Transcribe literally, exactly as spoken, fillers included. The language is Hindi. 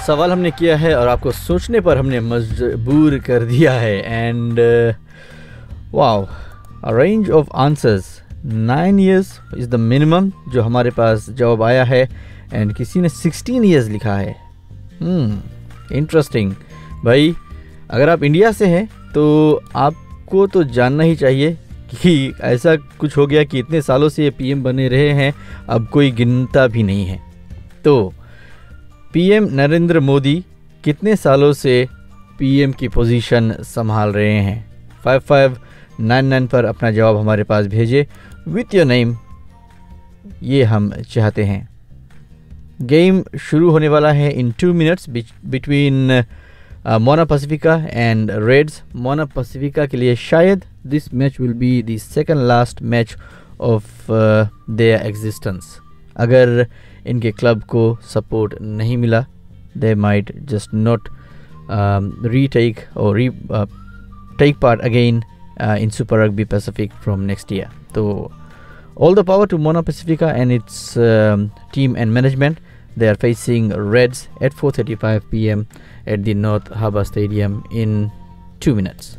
सवाल हमने किया है और आपको सोचने पर हमने मजबूर कर दिया है. And wow, a range of answers nine years is the minimum जो हमारे पास जवाब आया है. एंड किसी ने सिक्सटीन इयर्स लिखा है. इंटरेस्टिंग. भाई अगर आप इंडिया से हैं तो आपको तो जानना ही चाहिए कि ऐसा कुछ हो गया कि इतने सालों से ये पीएम बने रहे हैं, अब कोई गिनता भी नहीं है. तो पीएम नरेंद्र मोदी कितने सालों से पीएम की पोजीशन संभाल रहे हैं? फाइव फाइव नाइन नाइन पर अपना जवाब हमारे पास भेजे विथ योर नेम, ये हम चाहते हैं. गेम शुरू होने वाला है इन two minutes between Mona Pacifica and Reds. Mona Pacifica के लिए शायद this match will be the second last match of their existence. अगर इनके क्लब को सपोर्ट नहीं मिला, they might just not retake और री take part again in super rugby Pacific from next year. तो all the power to Moana Pacifica and its um, team and management. They are facing Reds at four thirty-five p m at the North Harbour Stadium in two minutes.